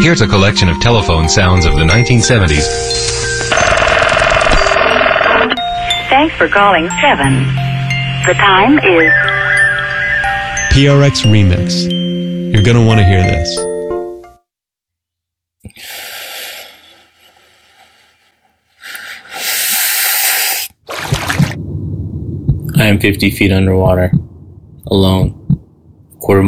Here's a collection of telephone sounds of the 1970s. Thanks for calling 7. The time is... PRX Remix. You're going to want to hear this. I am 50 feet underwater, alone.